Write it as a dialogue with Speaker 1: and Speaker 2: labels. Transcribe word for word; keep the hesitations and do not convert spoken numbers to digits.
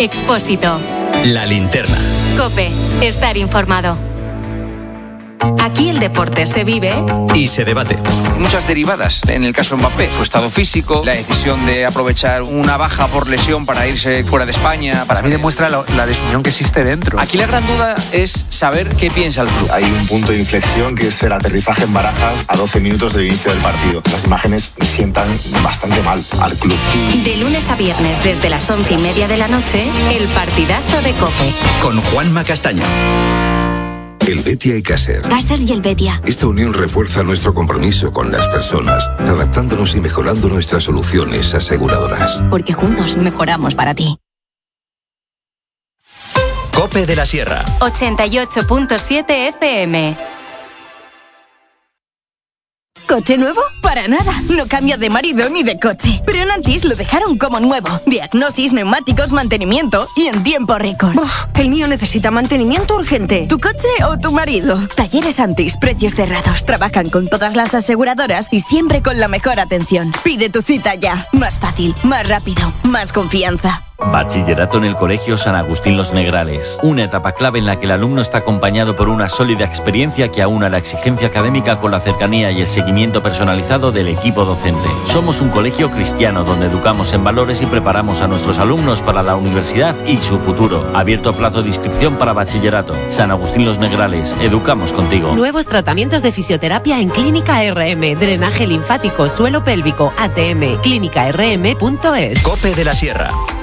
Speaker 1: Expósito.
Speaker 2: La linterna.
Speaker 1: COPE. Estar informado. Aquí el deporte se vive
Speaker 2: y se debate.
Speaker 3: Muchas derivadas. En el caso de Mbappé, su estado físico, la decisión de aprovechar una baja por lesión para irse fuera de España.
Speaker 4: Para mí demuestra la, la desunión que existe dentro.
Speaker 3: Aquí la gran duda es saber qué piensa el club.
Speaker 5: Hay un punto de inflexión que es el aterrizaje en Barajas a doce minutos del inicio del partido. Las imágenes sientan bastante mal al club.
Speaker 1: de lunes a viernes desde las once y media de la noche, el partidazo de COPE.
Speaker 2: Con Juanma Castaño.
Speaker 6: El Betia y Caser.
Speaker 1: Caser y el Betia.
Speaker 6: Esta unión refuerza nuestro compromiso con las personas, adaptándonos y mejorando nuestras soluciones aseguradoras.
Speaker 1: Porque juntos mejoramos para ti.
Speaker 2: COPE de la Sierra.
Speaker 1: ochenta y ocho punto siete F M.
Speaker 7: ¿Coche nuevo? Para nada, no cambia de marido ni de coche. Pero en Antis lo dejaron como nuevo. Diagnosis, neumáticos, mantenimiento y en tiempo récord.
Speaker 8: Uf, el mío necesita mantenimiento urgente.
Speaker 7: ¿Tu coche o tu marido? Talleres Antis, precios cerrados. Trabajan con todas las aseguradoras y siempre con la mejor atención. Pide tu cita ya. Más fácil, más rápido, más confianza.
Speaker 9: Bachillerato en el Colegio San Agustín Los Negrales. Una etapa clave en la que el alumno está acompañado por una sólida experiencia que aúna la exigencia académica con la cercanía y el seguimiento personalizado del equipo docente. Somos un colegio cristiano donde educamos en valores y preparamos a nuestros alumnos para la universidad y su futuro. Abierto a plazo de inscripción para bachillerato. San Agustín Los Negrales. Educamos contigo.
Speaker 10: Nuevos tratamientos de fisioterapia en Clínica R M. Drenaje linfático, suelo pélvico, A T M. clínica r m punto es.
Speaker 2: COPE de la Sierra.